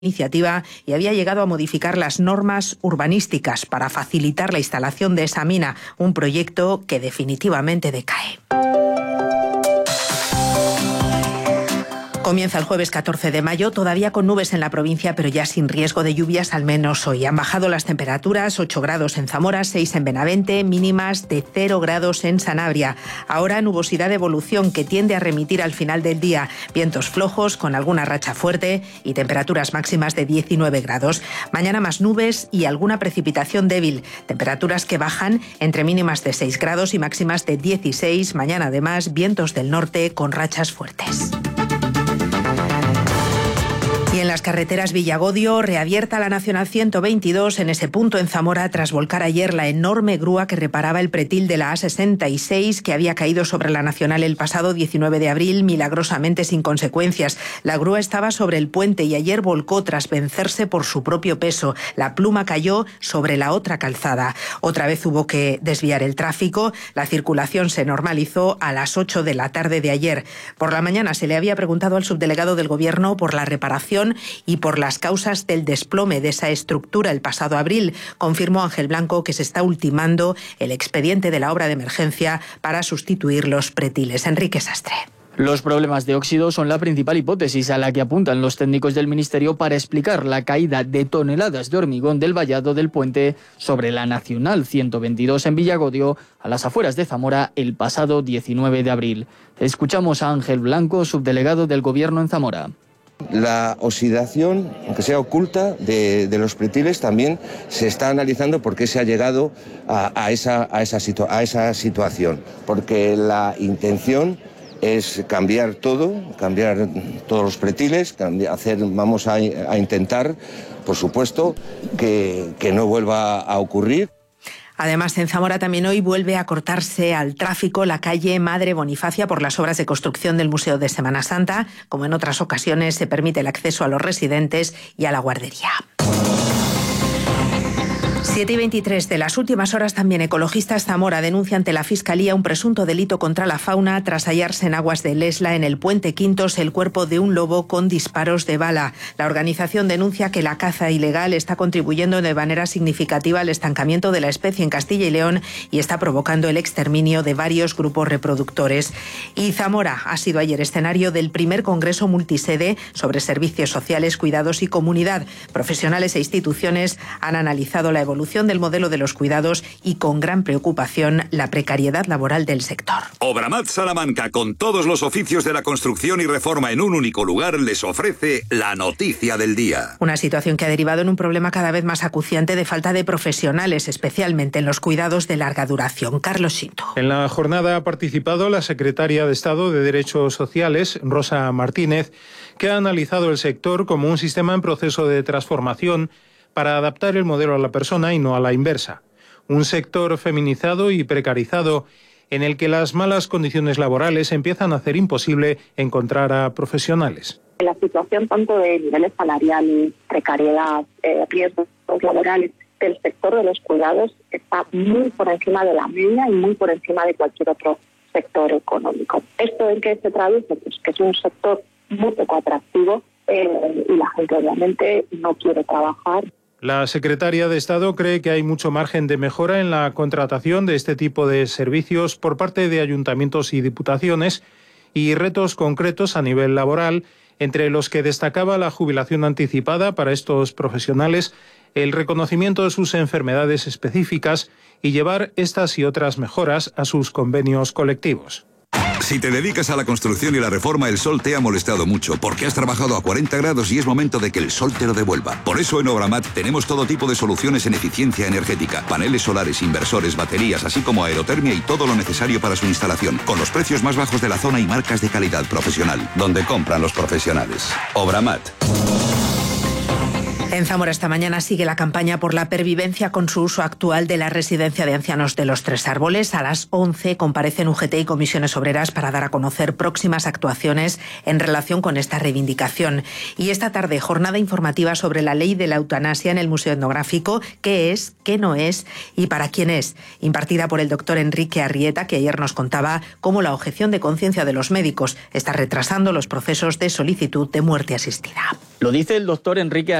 iniciativa y había llegado a modificar las normas urbanísticas para facilitar la instalación de esa mina, un proyecto que definitivamente decae. Comienza el jueves 14 de mayo, todavía con nubes en la provincia, pero ya sin riesgo de lluvias, al menos hoy. Han bajado las temperaturas, 8 grados en Zamora, 6 en Benavente, mínimas de 0 grados en Sanabria. Ahora nubosidad de evolución que tiende a remitir al final del día. Vientos flojos con alguna racha fuerte y temperaturas máximas de 19 grados. Mañana más nubes y alguna precipitación débil. Temperaturas que bajan entre mínimas de 6 grados y máximas de 16. Mañana además vientos del norte con rachas fuertes. Y en las carreteras Villagodio, reabierta la Nacional 122 en ese punto en Zamora tras volcar ayer la enorme grúa que reparaba el pretil de la A66 que había caído sobre la Nacional el pasado 19 de abril, milagrosamente sin consecuencias. La grúa estaba sobre el puente y ayer volcó tras vencerse por su propio peso. La pluma cayó sobre la otra calzada. Otra vez hubo que desviar el tráfico. La circulación se normalizó a las 8 de la tarde de ayer. Por la mañana se le había preguntado al subdelegado del Gobierno por la reparación y por las causas del desplome de esa estructura el pasado abril. Confirmó Ángel Blanco que se está ultimando el expediente de la obra de emergencia para sustituir los pretiles. Enrique Sastre. Los problemas de óxido son la principal hipótesis a la que apuntan los técnicos del Ministerio para explicar la caída de toneladas de hormigón del vallado del puente sobre la Nacional 122 en Villagodio, a las afueras de Zamora, el pasado 19 de abril. Escuchamos a Ángel Blanco, subdelegado del Gobierno en Zamora. La oxidación, aunque sea oculta, de los pretiles también se está analizando por qué se ha llegado a esa situación. Porque la intención es cambiar todos los pretiles, vamos a intentar, por supuesto, que no vuelva a ocurrir. Además, en Zamora también hoy vuelve a cortarse al tráfico la calle Madre Bonifacia por las obras de construcción del Museo de Semana Santa. Como en otras ocasiones, se permite el acceso a los residentes y a la guardería. 7:23 de las últimas horas. También ecologistas Zamora denuncia ante la Fiscalía un presunto delito contra la fauna tras hallarse en aguas de Lesla, en el Puente Quintos, el cuerpo de un lobo con disparos de bala. La organización denuncia que la caza ilegal está contribuyendo de manera significativa al estancamiento de la especie en Castilla y León y está provocando el exterminio de varios grupos reproductores. Y Zamora ha sido ayer escenario del primer Congreso multisede sobre servicios sociales, cuidados y comunidad. Profesionales e instituciones han analizado la evolución del modelo de los cuidados y con gran preocupación la precariedad laboral del sector. Obramat Salamanca, con todos los oficios de la construcción y reforma en un único lugar, les ofrece la noticia del día. Una situación que ha derivado en un problema cada vez más acuciante de falta de profesionales, especialmente en los cuidados de larga duración. Carlos Shinto. En la jornada ha participado la secretaria de Estado de Derechos Sociales, Rosa Martínez, que ha analizado el sector como un sistema en proceso de transformación para adaptar el modelo a la persona y no a la inversa. Un sector feminizado y precarizado en el que las malas condiciones laborales empiezan a hacer imposible encontrar a profesionales. La situación tanto de niveles salariales, precariedad, riesgos laborales del sector de los cuidados está muy por encima de la media y muy por encima de cualquier otro sector económico. ¿Esto en qué se traduce? Pues que es un sector muy poco atractivo y la gente obviamente no quiere trabajar. La secretaria de Estado cree que hay mucho margen de mejora en la contratación de este tipo de servicios por parte de ayuntamientos y diputaciones y retos concretos a nivel laboral, entre los que destacaba la jubilación anticipada para estos profesionales, el reconocimiento de sus enfermedades específicas y llevar estas y otras mejoras a sus convenios colectivos. Si te dedicas a la construcción y la reforma, el sol te ha molestado mucho porque has trabajado a 40 grados y es momento de que el sol te lo devuelva. Por eso en Obramat tenemos todo tipo de soluciones en eficiencia energética, paneles solares, inversores, baterías, así como aerotermia y todo lo necesario para su instalación, con los precios más bajos de la zona y marcas de calidad profesional, donde compran los profesionales. Obramat. En Zamora esta mañana sigue la campaña por la pervivencia con su uso actual de la residencia de ancianos de los Tres Árboles. A las 11 comparecen UGT y comisiones obreras para dar a conocer próximas actuaciones en relación con esta reivindicación. Y esta tarde, jornada informativa sobre la ley de la eutanasia en el Museo Etnográfico, qué es, qué no es y para quién es, impartida por el doctor Enrique Arrieta, que ayer nos contaba cómo la objeción de conciencia de los médicos está retrasando los procesos de solicitud de muerte asistida. Lo dice el doctor Enrique